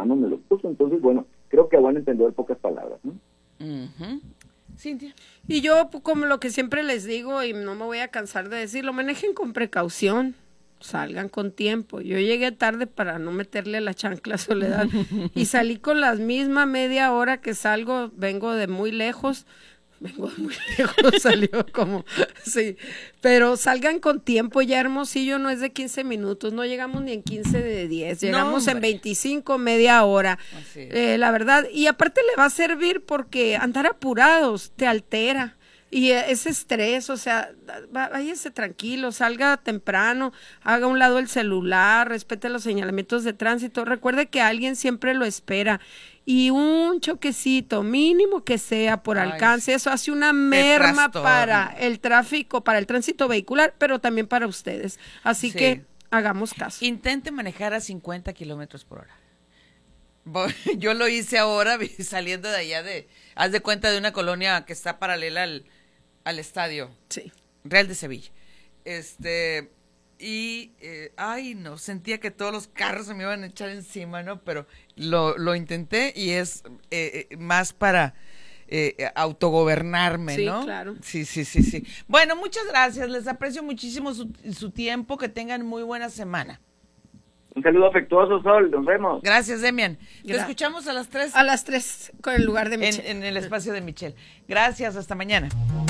manos me los puso. Entonces, bueno, creo que a buen entender, pocas palabras, ¿no? Uh-huh. Cintia. Y yo, como lo que siempre les digo, y no me voy a cansar de decirlo, manejen con precaución, salgan con tiempo. Yo llegué tarde para no meterle la chancla a Soledad y salí con la misma media hora que salgo, vengo de muy lejos, salió como, sí, pero salgan con tiempo. Ya Hermosillo no es de 15 minutos, no llegamos ni en 15 de 10, llegamos en 25, media hora, la verdad, y aparte le va a servir porque andar apurados te altera. Y ese estrés, o sea, váyase tranquilo, salga temprano, haga a un lado el celular, respete los señalamientos de tránsito, recuerde que alguien siempre lo espera. Y un choquecito, mínimo que sea por alcance, eso hace una merma para el tráfico, para el tránsito vehicular, pero también para ustedes. Así que hagamos caso. Intente manejar a 50 kilómetros por hora. Yo lo hice ahora saliendo de allá haz de cuenta de una colonia que está paralela al estadio Real de Sevilla. No, sentía que todos los carros se me iban a echar encima, ¿no? Pero lo intenté y es más para autogobernarme, ¿no? Sí, claro. Sí. Bueno, muchas gracias, les aprecio muchísimo su tiempo, que tengan muy buena semana. Un saludo afectuoso, Sol, nos vemos. Gracias, Demian. Te escuchamos a las 3. A las 3, con el lugar de Michelle. En el espacio de Michelle. Gracias, hasta mañana.